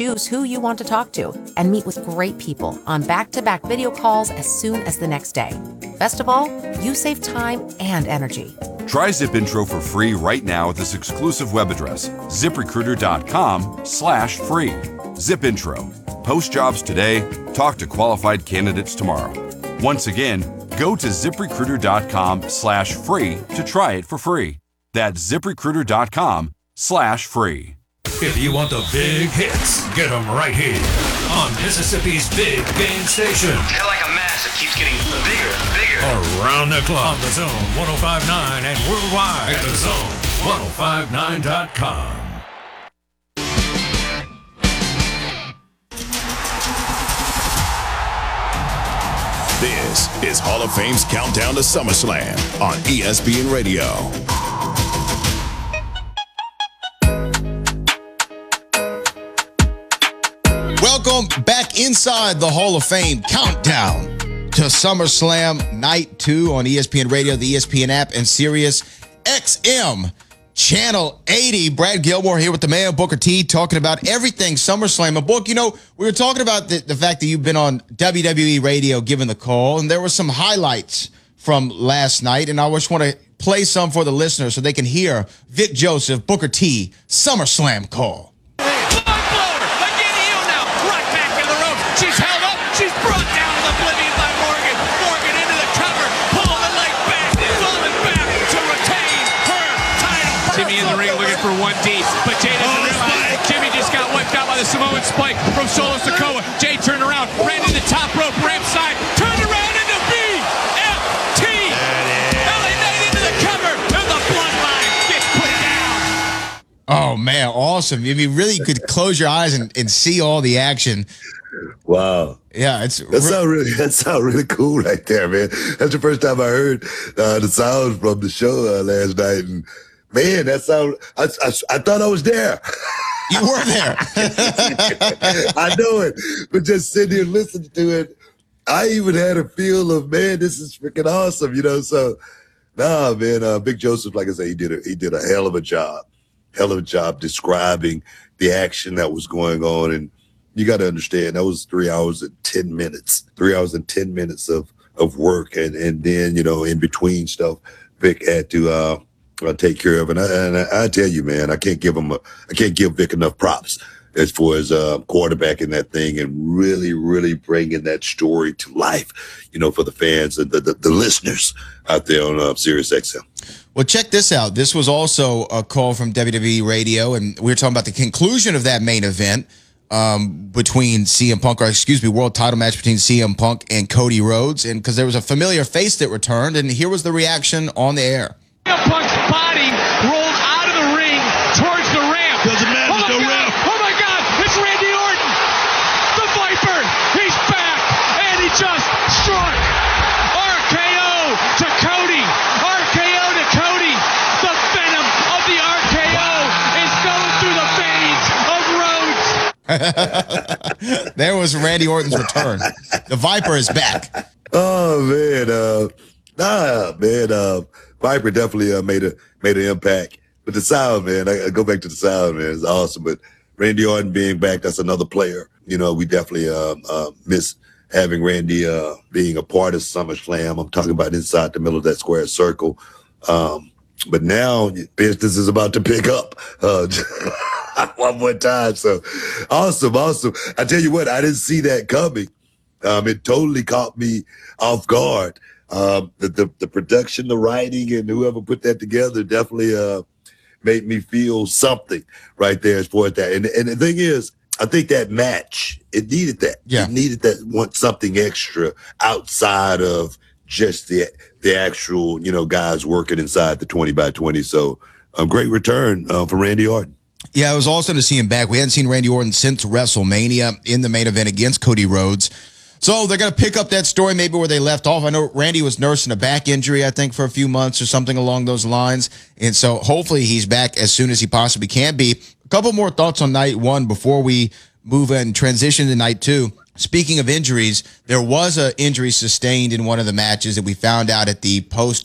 choose who you want to talk to and meet with great people on back-to-back video calls as soon as the next day. Best of all, you save time and energy. Try ZipIntro for free right now at this exclusive web address, ZipRecruiter.com/free. ZipIntro. Post jobs today, talk to qualified candidates tomorrow. Once again, go to ZipRecruiter.com/free to try it for free. That's ZipRecruiter.com/free. If you want the big hits, get them right here on Mississippi's Big Game Station. They're like a mass that keeps getting bigger and bigger. Around the clock on the Zone 105.9 and worldwide at the Zone1059.com. This is Hall of Fame's Countdown to SummerSlam on ESPN Radio. Welcome back inside the Hall of Fame Countdown to SummerSlam Night 2 on ESPN Radio, the ESPN app, and Sirius XM Channel 80. Brad Gilmore here with the man, Booker T, talking about everything SummerSlam. And Book, you know, we were talking about the fact that you've been on WWE Radio giving the call, and there were some highlights from last night, and I just want to play some for the listeners so they can hear Vic Joseph, Booker T, SummerSlam call. She's held up. She's brought down to oblivion by Morgan. Morgan into the cover. Pull the leg back. Falling back to retain her title. Jimmy in the ring looking for 1D. But Jay doesn't realize Jimmy just got wiped out by the Samoan spike from Solo Sikoa. Jay turned around. Ran into the top rope. Ramp side. Turned around into BFT. LA Knight into the cover. And the bloodline gets put down. Oh, man. Awesome. I mean, really, you could close your eyes and see all the action. Wow. Yeah, that sound really cool right there, man. That's the first time I heard the sound from the show last night, and man, that sound. I thought I was there. You were there. I know it, but just sitting here listening to it, I even had a feel of, man, this is freaking awesome, you know. So, nah, man, Big Joseph, like I say, he did a hell of a job describing the action that was going on. And you got to understand, that was 3 hours and 10 minutes, 3 hours and 10 minutes of work. And then, you know, in between stuff, Vic had to take care of. And I tell you, man, I can't give Vic enough props as far as quarterbacking that thing and really, really bringing that story to life, you know, for the fans and the listeners out there on Sirius XM. Well, check this out. This was also a call from WWE Radio, and we were talking about the conclusion of that main event between CM Punk, world title match between CM Punk and Cody Rhodes, and because there was a familiar face that returned, and here was the reaction on the air. CM Punk's body rolled out of the ring towards the ramp. Doesn't matter, oh no ramp. Oh my God, it's Randy Orton, the Viper. He's back, and he just struck. RKO to Cody. RKO to Cody. The venom of the RKO is going through the veins of Rhodes. There was Randy Orton's return. The Viper is back. Oh man, Viper definitely made an impact. But the sound, man, I go back to the sound, man, it's awesome. But Randy Orton being back, that's another player. You know, we definitely miss having Randy being a part of SummerSlam. I'm talking about inside the middle of that square circle. But now business is about to pick up one more time. So awesome. I tell you what, I didn't see that coming. It totally caught me off guard. The production, the writing, and whoever put that together definitely made me feel something right there as far as that. And the thing is, I think that match, it needed that. Yeah. It needed that something extra outside of just the actual, you know, guys working inside the 20x20. So a great return for Randy Orton. Yeah, it was awesome to see him back. We hadn't seen Randy Orton since WrestleMania in the main event against Cody Rhodes. So they're going to pick up that story maybe where they left off. I know Randy was nursing a back injury, I think, for a few months or something along those lines. And so hopefully he's back as soon as he possibly can be. A couple more thoughts on night one before we move and transition to night two. Speaking of injuries, there was an injury sustained in one of the matches that we found out at the post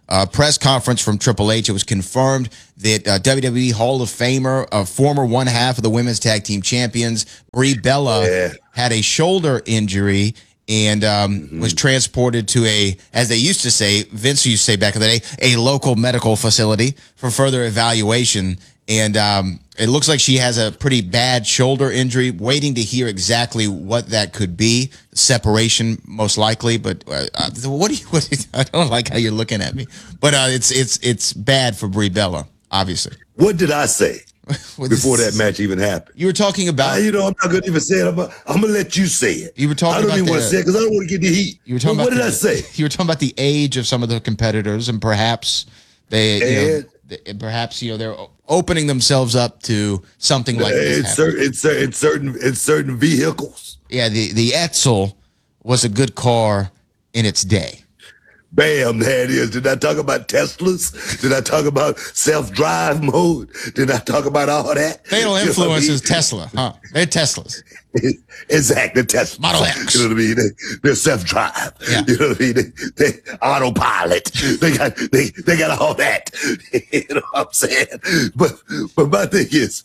press conference from Triple H. It was confirmed that WWE Hall of Famer, former one half of the women's tag team champions, Brie Bella, had a shoulder injury and was transported to as they used to say, Vince used to say back in the day, a local medical facility for further evaluation. And it looks like she has a pretty bad shoulder injury, waiting to hear exactly what that could be. Separation, most likely. But I don't like how you're looking at me. But it's bad for Brie Bella, obviously. What did I say before that match even happened? You were talking about... I'm not going to even say it. I'm going to let you say it. You were talking I don't about even want to say it because I don't want to get the heat. You were talking what about did I say? You were talking about the age of some of the competitors, and perhaps they're opening themselves up to something like this. In certain vehicles. Yeah, the Etzel was a good car in its day. Bam, there it is. Did I talk about Teslas? Did I talk about self-drive mode? Did I talk about all that? Fatal Influence is Tesla, huh? They're Teslas. Exactly, Tesla. Model X. You know what I mean? They're self-drive. Yeah. You know what I mean? They autopilot. They got all that. You know what I'm saying? But my thing is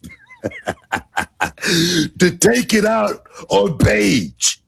to take it out on Paige.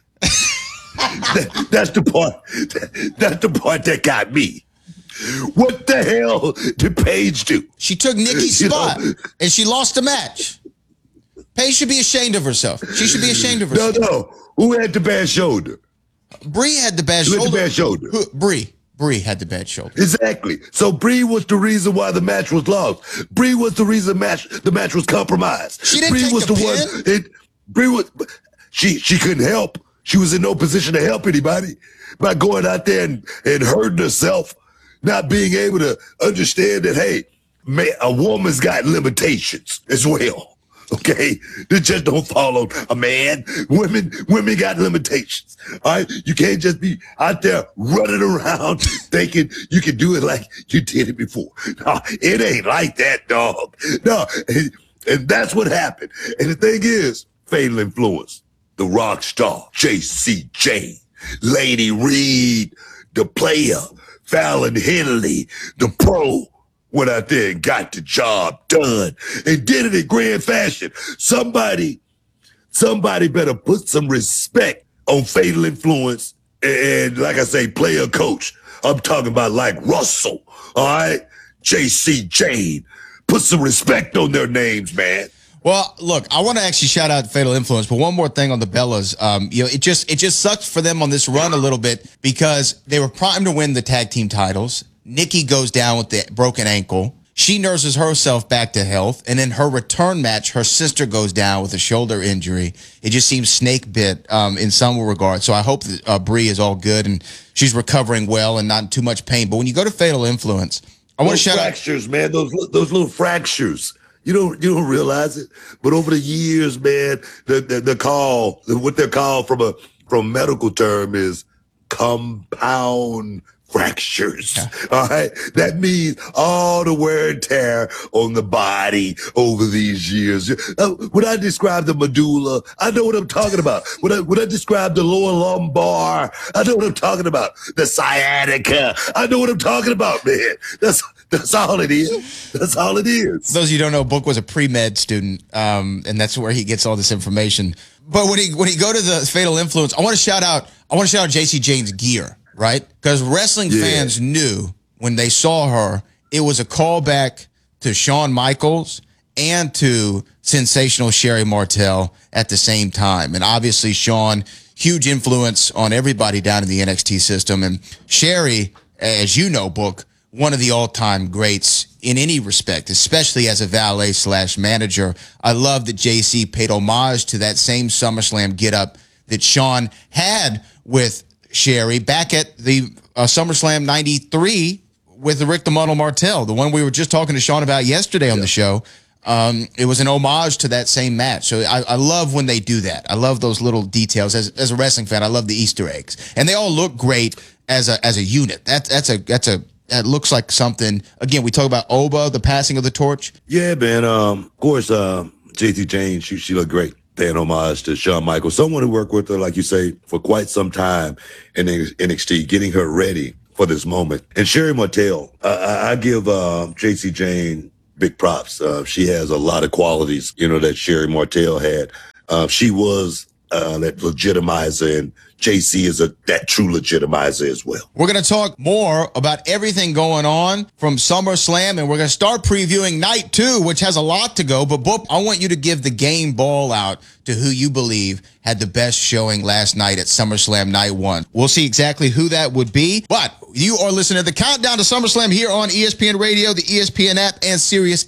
That's the part. That's the part that got me. What the hell did Paige do? She took Nikki's spot, and she lost the match. Paige should be ashamed of herself. She should be ashamed of herself. No. Who had the bad shoulder? Brie had the bad Who shoulder. had the bad shoulder? Brie had the bad shoulder. Exactly. So Brie was the reason why the match was lost. Brie was the reason the match was compromised. She didn't Brie take was the one. pin. Brie was. She couldn't help. She was in no position to help anybody by going out there and hurting herself, not being able to understand that, hey, a woman's got limitations as well. Okay? They just don't fall on a man. Women got limitations. All right? You can't just be out there running around thinking you can do it like you did it before. No, it ain't like that, dog. No, and that's what happened. And the thing is, Fatal Influence. The rock star, J.C. Jane, Lady Reed, the player, Fallon Henley, the pro, went out there and got the job done and did it in grand fashion. Somebody better put some respect on Fatal Influence and, like I say, player coach. I'm talking about like Russell, all right? J.C. Jane. Put some respect on their names, man. Well, look, I want to actually shout out Fatal Influence, but one more thing on the Bellas. It just sucks for them on this run a little bit because they were primed to win the tag team titles. Nikki goes down with the broken ankle. She nurses herself back to health, and in her return match, her sister goes down with a shoulder injury. It just seems snake bit in some regard. So I hope that Brie is all good and she's recovering well and not in too much pain. But when you go to Fatal Influence, I want to shout out fractures, man. Those little fractures. You don't realize it, but over the years, man, what they're called from medical term is compound fractures. Yeah. All right, that means all the wear and tear on the body over these years. When I describe the medulla, I know what I'm talking about. When I describe the lower lumbar, I know what I'm talking about. The sciatica, I know what I'm talking about, man. That's all it is. That's all it is. For those of you who don't know, Book was a pre-med student, and that's where he gets all this information. But when he go to the Fatal Influence, I want to shout out JC Jane's gear, right? Because wrestling fans knew when they saw her, it was a callback to Shawn Michaels and to sensational Sherry Martel at the same time. And obviously, Shawn, huge influence on everybody down in the NXT system. And Sherry, as you know, Book, one of the all-time greats in any respect, especially as a valet/manager. I love that JC paid homage to that same SummerSlam get-up that Shawn had with Sherry back at the SummerSlam 93 with the Rick the Model Martel, the one we were just talking to Shawn about yesterday on the show. It was an homage to that same match. So I love when they do that. I love those little details. As a wrestling fan, I love the Easter eggs. And they all look great as a unit. That looks like something. Again, we talk about Oba, the passing of the torch. Yeah, man. Of course, JC Jane, she looked great. Paying homage to Shawn Michaels, someone who worked with her, like you say, for quite some time in NXT, getting her ready for for this moment. And Sherry Martell, I give J.C. Jane big props. She has a lot of qualities, that Sherry Martell had. She was that legitimizer, and JC is that true legitimizer as well. We're going to talk more about everything going on from SummerSlam, and we're going to start previewing Night 2, which has a lot to go. But, Boop, I want you to give the game ball out to who you believe had the best showing last night at SummerSlam Night 1. We'll see exactly who that would be. But you are listening to the Countdown to SummerSlam here on ESPN Radio, the ESPN app, and Sirius